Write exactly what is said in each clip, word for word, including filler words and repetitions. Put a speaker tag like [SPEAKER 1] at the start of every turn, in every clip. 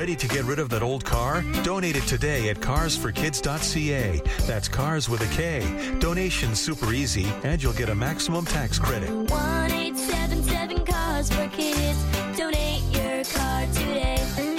[SPEAKER 1] Ready to get rid of that old car? Donate it today at cars for kids dot c a. That's cars with a K. Donation's super easy, and you'll get a maximum tax credit.
[SPEAKER 2] one eight seven seven Cars for Kids. Donate your car today.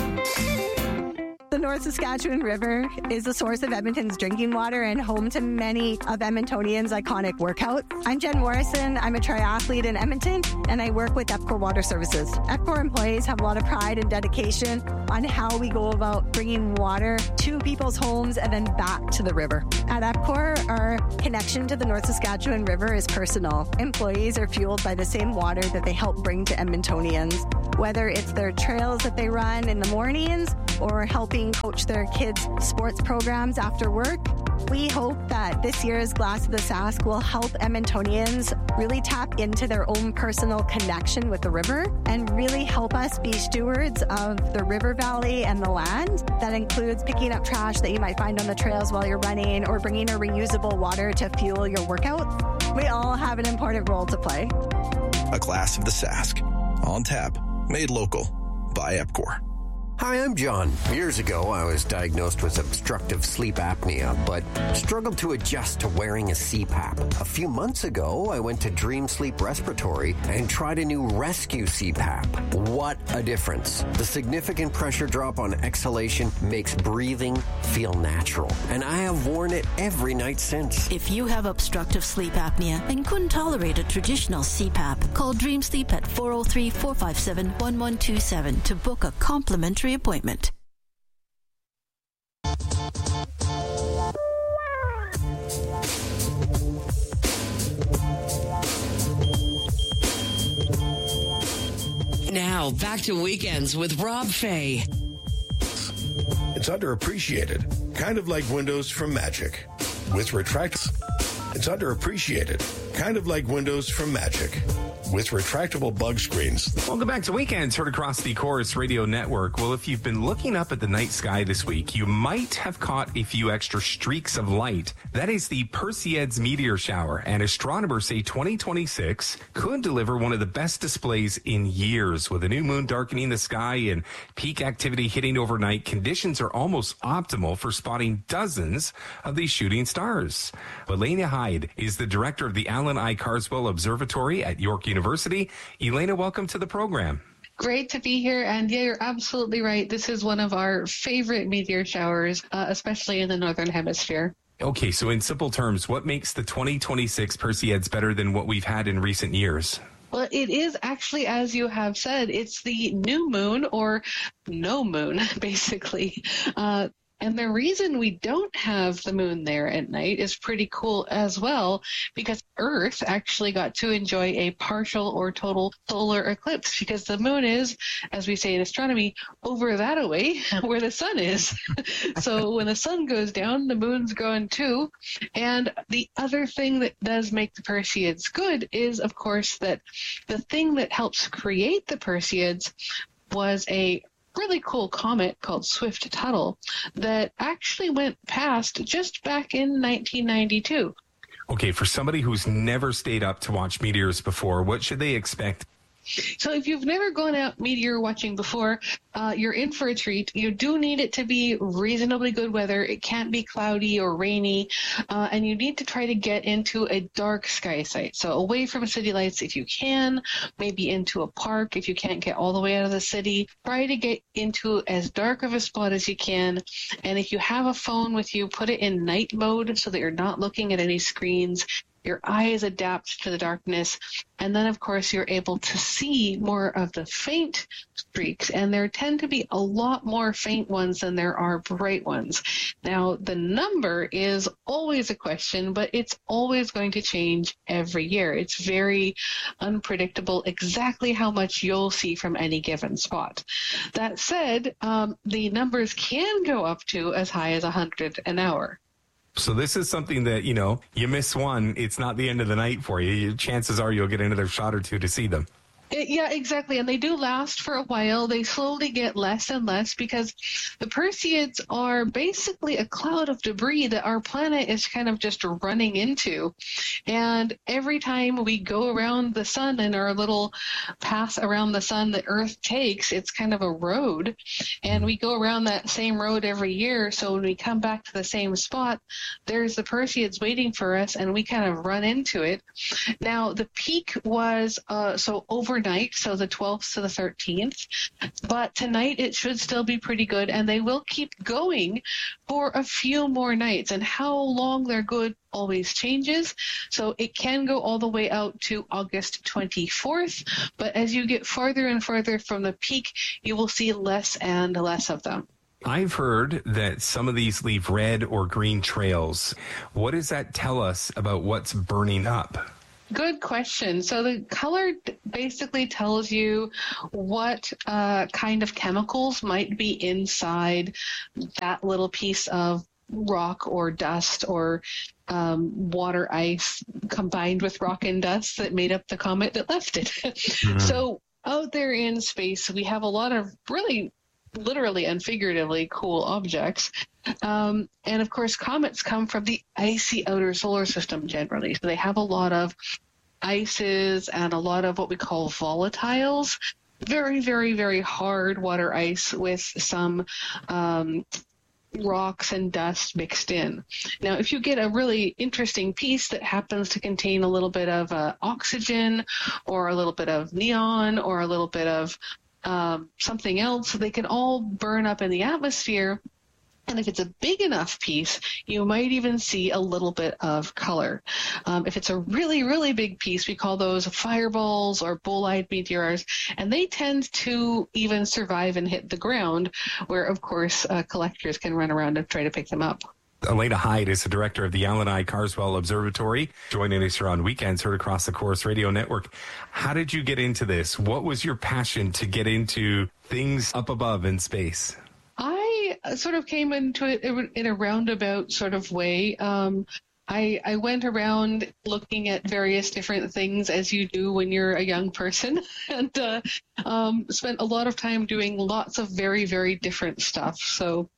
[SPEAKER 3] The North Saskatchewan River is the source of Edmonton's drinking water and home to many of Edmontonians' iconic workouts. I'm Jen Morrison. I'm a triathlete in Edmonton, and I work with EPCOR Water Services. EPCOR employees have a lot of pride and dedication on how we go about bringing water to people's homes and then back to the river. At EPCOR, our connection to the North Saskatchewan River is personal. Employees are fueled by the same water that they help bring to Edmontonians, whether it's their trails that they run in the mornings or helping coach their kids' sports programs after work. We hope that this year's Glass of the Sask will help Edmontonians really tap into their own personal connection with the river and really help us be stewards of the river valley and the land. That includes picking up trash that you might find on the trails while you're running or bringing a reusable water to fuel your workouts. We all have an important role to play.
[SPEAKER 4] A Glass of the Sask. On tap. Made local. By EPCOR.
[SPEAKER 5] Hi, I'm John. Years ago, I was diagnosed with obstructive sleep apnea, but struggled to adjust to wearing a C PAP. A few months ago, I went to Dream Sleep Respiratory and tried a new Rescue C PAP. What a difference. The significant pressure drop on exhalation makes breathing feel natural, and I have worn it every night since.
[SPEAKER 6] If you have obstructive sleep apnea and couldn't tolerate a traditional C PAP, call Dream Sleep at four oh three, four five seven, one one two seven to book a complimentary appointment.
[SPEAKER 7] Now, back to Weekends with Rob Fay.
[SPEAKER 8] It's underappreciated, kind of like windows from Magic. With retract, it's underappreciated, kind of like windows from Magic. With retractable bug screens.
[SPEAKER 9] Welcome back to Weekends, heard across the Chorus Radio Network. Well, if you've been looking up at the night sky this week, you might have caught a few extra streaks of light. That is the Perseids meteor shower, and astronomers say twenty twenty-six could deliver one of the best displays in years. With a new moon darkening the sky and peak activity hitting overnight, conditions are almost optimal for spotting dozens of these shooting stars. Elena Hyde is the director of the Alan I. Carswell Observatory at York University. University. Elena, welcome to the program.
[SPEAKER 10] Great to be here. And yeah, you're absolutely right. This is one of our favorite meteor showers, uh, especially in the Northern Hemisphere.
[SPEAKER 9] Okay, so in simple terms, what makes the twenty twenty-six Perseids better than what we've had in recent years?
[SPEAKER 10] Well, it is actually, as you have said, it's the new moon or no moon, basically. Uh, And the reason we don't have the moon there at night is pretty cool as well, because Earth actually got to enjoy a partial or total solar eclipse, because the moon is, as we say in astronomy, over that away where the sun is. So when the sun goes down, the moon's gone too. And the other thing that does make the Perseids good is, of course, that the thing that helps create the Perseids was a really cool comet called Swift-Tuttle that actually went past just back in nineteen ninety-two.
[SPEAKER 9] Okay, for somebody who's never stayed up to watch meteors before, what should they expect?
[SPEAKER 10] So if you've never gone out meteor watching before, uh, you're in for a treat. You do need it to be reasonably good weather. It can't be cloudy or rainy. Uh, and you need to try to get into a dark sky site. So away from city lights if you can, maybe into a park if you can't get all the way out of the city. Try to get into as dark of a spot as you can. And if you have a phone with you, put it in night mode so that you're not looking at any screens. Your eyes adapt to the darkness, and then, of course, you're able to see more of the faint streaks, and there tend to be a lot more faint ones than there are bright ones. Now, the number is always a question, but it's always going to change every year. It's very unpredictable exactly how much you'll see from any given spot. That said, um, the numbers can go up to as high as one hundred an hour.
[SPEAKER 9] So this is something that, you know, you miss one, it's not the end of the night for you. Chances are you'll get another shot or two to see them.
[SPEAKER 10] It, yeah, exactly. And they do last for a while. They slowly get less and less because the Perseids are basically a cloud of debris that our planet is kind of just running into. And every time we go around the sun in our little path around the sun that Earth takes, it's kind of a road. And we go around that same road every year. So when we come back to the same spot, there's the Perseids waiting for us, and we kind of run into it. Now, the peak was uh, so over Overnight, so the twelfth to the thirteenth, but tonight it should still be pretty good, and they will keep going for a few more nights, and how long they're good always changes, so it can go all the way out to August twenty-fourth, but as you get farther and farther from the peak, you will see less and less of them.
[SPEAKER 9] I've heard that some of these leave red or green trails. What does that tell us about what's burning up?
[SPEAKER 10] Good question. So the color basically tells you what uh, kind of chemicals might be inside that little piece of rock or dust or um, water ice combined with rock and dust that made up the comet that left it. Mm-hmm. So out there in space, we have a lot of really literally and figuratively cool objects. Um, and of course, comets come from the icy outer solar system generally. So they have a lot of ices and a lot of what we call volatiles, very, very, very hard water ice with some um, rocks and dust mixed in. Now, if you get a really interesting piece that happens to contain a little bit of uh, oxygen or a little bit of neon or a little bit of um, something else, they can all burn up in the atmosphere. And if it's a big enough piece, you might even see a little bit of color. Um, if it's a really, really big piece, we call those fireballs or bolide meteors, and they tend to even survive and hit the ground, where, of course, uh, collectors can run around and try to pick them up.
[SPEAKER 9] Elena Hyde is the director of the Alan I. Carswell Observatory, joining us here on Weekends, heard across the Corus Radio Network. How did you get into this? What was your passion to get into things up above in space?
[SPEAKER 10] I sort of came into it in a roundabout sort of way. Um, I, I went around looking at various different things, as you do when you're a young person, and uh, um, spent a lot of time doing lots of very, very different stuff. So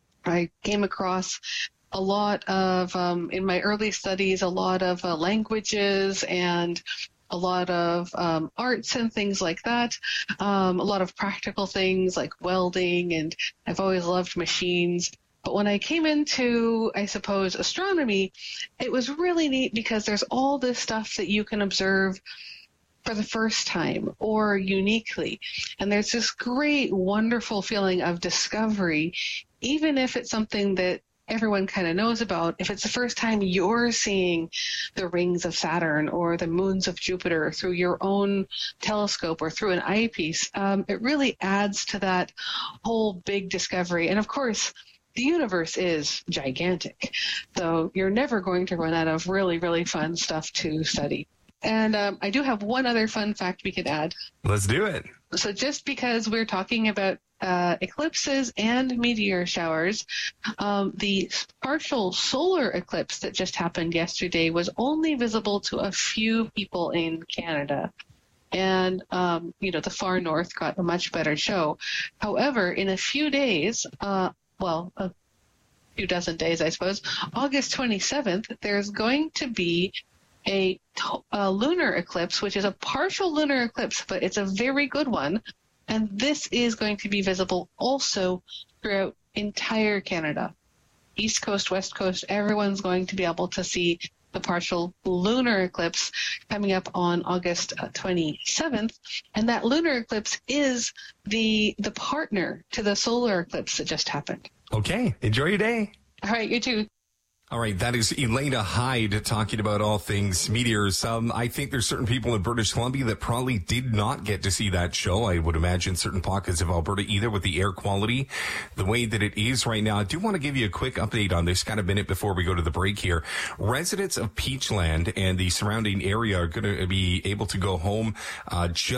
[SPEAKER 10] I came across a lot of, um, in my early studies, a lot of uh, languages and a lot of um, arts and things like that, um, a lot of practical things like welding, and I've always loved machines. But when I came into, I suppose, astronomy, it was really neat because there's all this stuff that you can observe for the first time or uniquely. And there's this great, wonderful feeling of discovery, even if it's something that everyone kind of knows about. If it's the first time you're seeing the rings of Saturn or the moons of Jupiter through your own telescope or through an eyepiece, um, it really adds to that whole big discovery. And of course, the universe is gigantic, so you're never going to run out of really, really fun stuff to study. And um, I do have one other fun fact we could add.
[SPEAKER 9] Let's do it.
[SPEAKER 10] So just because we're talking about uh, eclipses and meteor showers, um, the partial solar eclipse that just happened yesterday was only visible to a few people in Canada. And, um, you know, the far north got a much better show. However, in a few days, uh, well, a few dozen days, I suppose, August twenty-seventh, there's going to be a, a lunar eclipse, which is a partial lunar eclipse, but it's a very good one. And this is going to be visible also throughout entire Canada. East Coast, West Coast, everyone's going to be able to see the partial lunar eclipse coming up on August twenty-seventh. And that lunar eclipse is the the partner to the solar eclipse that just happened.
[SPEAKER 9] Okay. Enjoy your day.
[SPEAKER 10] All right. You too.
[SPEAKER 9] All right, that is Elena Hyde talking about all things meteors. Um, I think there's certain people in British Columbia that probably did not get to see that show. I would imagine certain pockets of Alberta either, with the air quality the way that it is right now. I do want to give you a quick update on this kind of minute before we go to the break here. Residents of Peachland and the surrounding area are going to be able to go home uh, just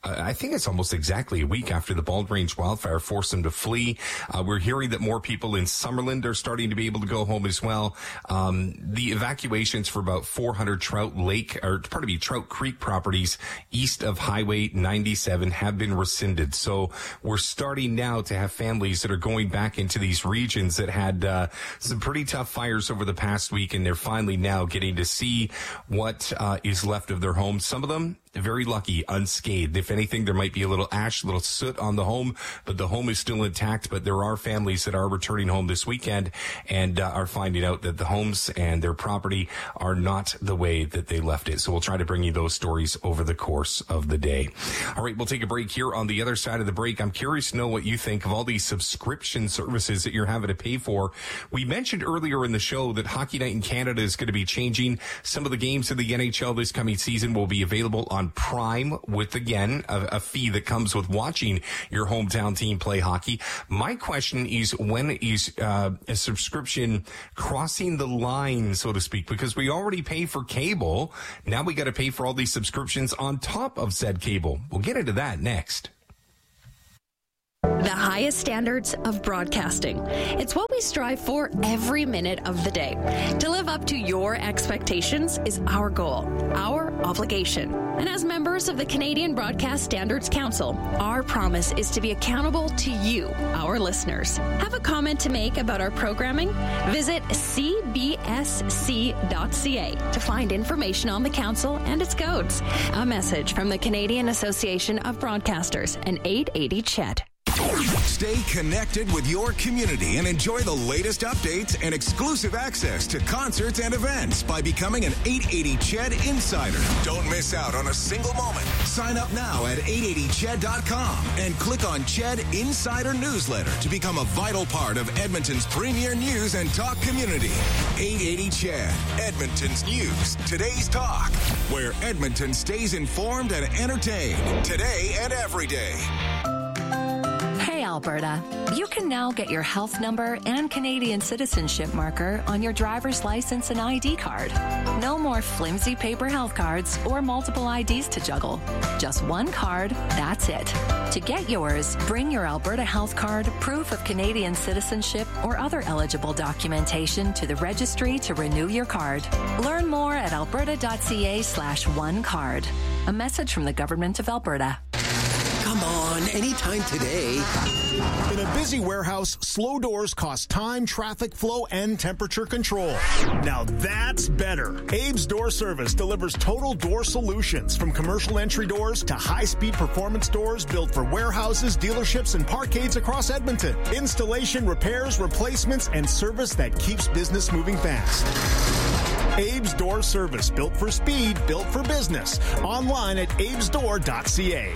[SPEAKER 9] uh, I think it's almost exactly a week after the Bald Range wildfire forced them to flee. Uh, we're hearing that more people in Summerland are starting to be able to go home as well. Um, the evacuations for about four hundred Trout Lake, or pardon me, Trout Creek properties east of Highway ninety-seven have been rescinded. So we're starting now to have families that are going back into these regions that had uh, some pretty tough fires over the past week, and they're finally now getting to see what uh, is left of their homes. Some of them very lucky, unscathed. If anything, there might be a little ash, a little soot on the home, but the home is still intact. But there are families that are returning home this weekend and uh, are finding out that the homes and their property are not the way that they left it. So we'll try to bring you those stories over the course of the day. All right, we'll take a break here. On the other side of the break, I'm curious to know what you think of all these subscription services that you're having to pay for. We mentioned earlier in the show that Hockey Night in Canada is going to be changing. Some of the games of the N H L this coming season will be available on Prime with, again, a, a fee that comes with watching your hometown team play hockey. My question is, when is uh, a subscription crossing the line, so to speak? Because we already pay for cable. Now we got to pay for all these subscriptions on top of said cable. We'll get into that next.
[SPEAKER 11] The highest standards of broadcasting. It's what we strive for every minute of the day. To live up to your expectations is our goal, our obligation. And as members of the Canadian Broadcast Standards Council, our promise is to be accountable to you, our listeners. Have a comment to make about our programming? Visit c b s c dot c a to find information on the council and its codes. A message from the Canadian Association of Broadcasters and eight eighty C H E D.
[SPEAKER 12] Stay connected with your community and enjoy the latest updates and exclusive access to concerts and events by becoming an eight eighty C H E D Insider. Don't miss out on a single moment. Sign up now at eight eighty C H E D dot com and click on C H E D Insider Newsletter to become a vital part of Edmonton's premier news and talk community. eight eighty C H E D, Edmonton's news, today's talk, where Edmonton stays informed and entertained today and every day.
[SPEAKER 13] Hey, Alberta, you can now get your health number and Canadian citizenship marker on your driver's license and I D card. No more flimsy paper health cards or multiple I Ds to juggle. Just one card, that's it. To get yours, bring your Alberta health card, proof of Canadian citizenship, or other eligible documentation to the registry to renew your card. Learn more at alberta.ca slash one card. A message from the Government of Alberta.
[SPEAKER 14] Come on, anytime today.
[SPEAKER 15] In a busy warehouse, slow doors cost time, traffic flow, and temperature control. Now that's better. Abe's Door Service delivers total door solutions, from commercial entry doors to high-speed performance doors built for warehouses, dealerships, and parkades across Edmonton. Installation, repairs, replacements, and service that keeps business moving fast. Abe's Door Service, built for speed, built for business. Online at abes door dot c a.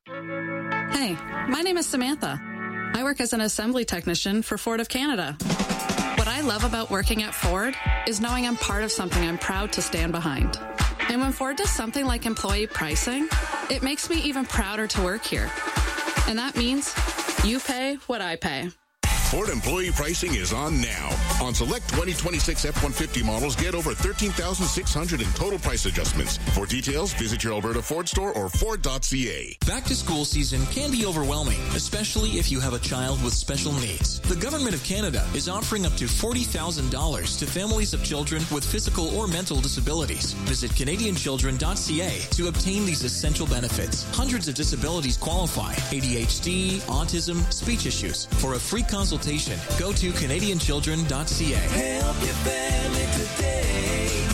[SPEAKER 16] Hey, my name is Samantha. I work as an assembly technician for Ford of Canada. What I love about working at Ford is knowing I'm part of something I'm proud to stand behind. And when Ford does something like employee pricing, it makes me even prouder to work here. And that means you pay what I pay.
[SPEAKER 17] Ford employee pricing is on now. On select twenty twenty-six F one fifty models, get over thirteen thousand six hundred in total price adjustments. For details, visit your Alberta Ford store or ford dot c a.
[SPEAKER 18] Back to school season can be overwhelming, especially if you have a child with special needs. The Government of Canada is offering up to forty thousand dollars to families of children with physical or mental disabilities. Visit canadian children dot c a to obtain these essential benefits. Hundreds of disabilities qualify: A D H D, autism, speech issues. For a free consultation, go to canadian children dot c a.
[SPEAKER 19] Help your family today.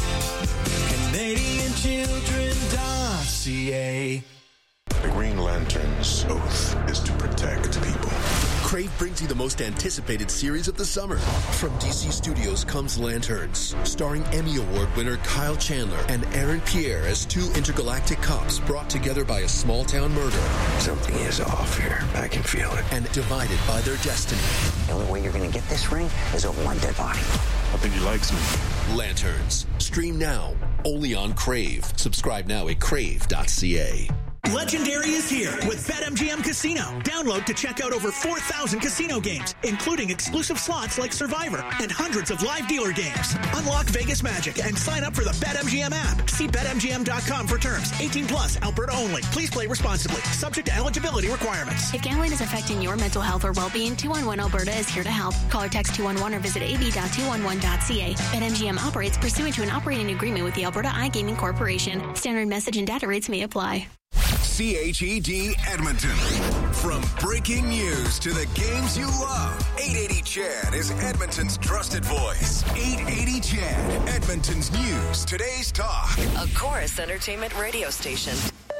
[SPEAKER 19] canadian children dot c a.
[SPEAKER 20] The Green Lantern's oath is to protect people.
[SPEAKER 21] Crave brings you the most anticipated series of the summer. From D C Studios comes Lanterns, starring Emmy Award winner Kyle Chandler and Aaron Pierre as two intergalactic cops brought together by a small-town murder.
[SPEAKER 22] Something is off here. I can feel it.
[SPEAKER 21] And divided by their destiny.
[SPEAKER 23] The only way you're going to get this ring is over one dead body.
[SPEAKER 20] I think he likes me.
[SPEAKER 21] Lanterns. Stream now, only on Crave. Subscribe now at crave dot c a.
[SPEAKER 1] Legendary is here with BetMGM Casino. Download to check out over four thousand casino games, including exclusive slots like Survivor and hundreds of live dealer games. Unlock Vegas magic and sign up for the BetMGM app. See Bet M G M dot com for terms. eighteen plus, Alberta only. Please play responsibly. Subject to eligibility requirements.
[SPEAKER 2] If gambling is affecting your mental health or well-being, two one one Alberta is here to help. Call or text two one one or visit a b dot two one one dot c a. BetMGM operates pursuant to an operating agreement with the Alberta iGaming Corporation. Standard message and data rates may apply.
[SPEAKER 12] C H E D Edmonton. From breaking news to the games you love, eight eighty C H E D is Edmonton's trusted voice. eight eighty C H E D, Edmonton's news, today's talk.
[SPEAKER 7] A Chorus Entertainment radio station.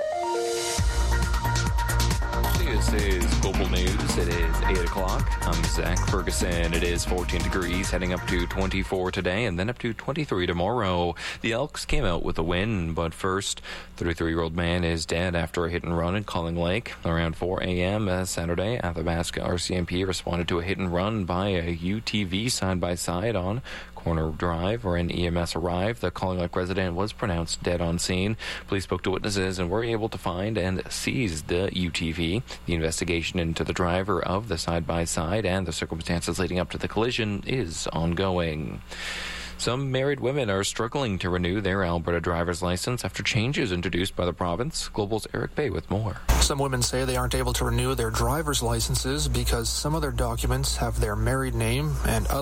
[SPEAKER 3] This is Global News. It is eight o'clock. I'm Zach Ferguson. It is fourteen degrees, heading up to twenty-four today and then up to twenty-three tomorrow. The Elks came out with a win, but first, thirty-three-year-old man is dead after a hit and run in Calling Lake. Around four a.m. Uh, Saturday, Athabasca R C M P responded to a hit and run by a U T V side-by-side on Corner Drive. When E M S arrived, the Calling Lake resident was pronounced dead on scene. Police spoke to witnesses and were able to find and seize the U T V. The investigation into the driver of the side-by-side and the circumstances leading up to the collision is ongoing. Some married women are struggling to renew their Alberta driver's license after changes introduced by the province. Global's Eric Bay with more.
[SPEAKER 24] Some women say they aren't able to renew their driver's licenses because some of their documents have their married name and other